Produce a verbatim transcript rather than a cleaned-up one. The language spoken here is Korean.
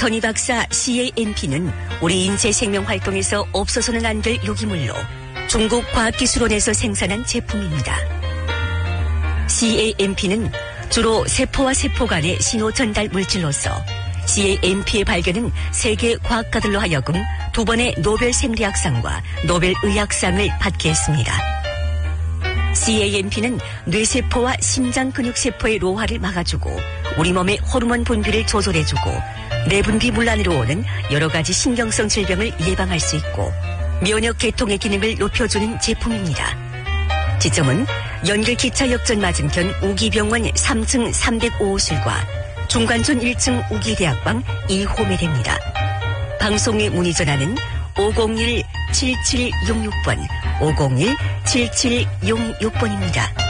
전희 박사 씨에이엠피는 우리 인체 생명 활동에서 없어서는 안 될 유기물로 중국 과학기술원에서 생산한 제품입니다. 씨에이엠피는 주로 세포와 세포 간의 신호 전달 물질로서 씨에이엠피의 발견은 세계 과학가들로 하여금 두 번의 노벨 생리학상과 노벨 의학상을 받게 했습니다. 씨에이엠피는 뇌세포와 심장 근육세포의 노화를 막아주고 우리 몸의 호르몬 분비를 조절해주고 내분비 문란으로 오는 여러 가지 신경성 질병을 예방할 수 있고 면역 계통의 기능을 높여주는 제품입니다. 지점은 연결기차 역전 맞은편 우기병원 삼 층 삼백오 호실과 중관촌 일 층 우기대학방 이 호에 됩니다. 방송에 문의 전화는 오공일 칠칠육육 번, 오공일 칠칠육육 번입니다.